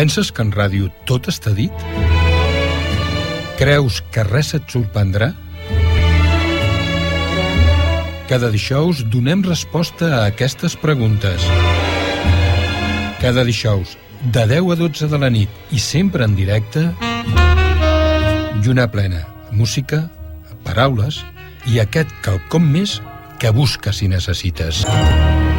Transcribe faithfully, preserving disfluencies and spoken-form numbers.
Penses que en ràdio tot està dit? Creus que res et sorprendrà? Cada dijous donem resposta a aquestes preguntes. Cada dijous, de deu a dotze de la nit i sempre en directe, lluna plena, música, paraules i aquest quelcom més que busques i necessites.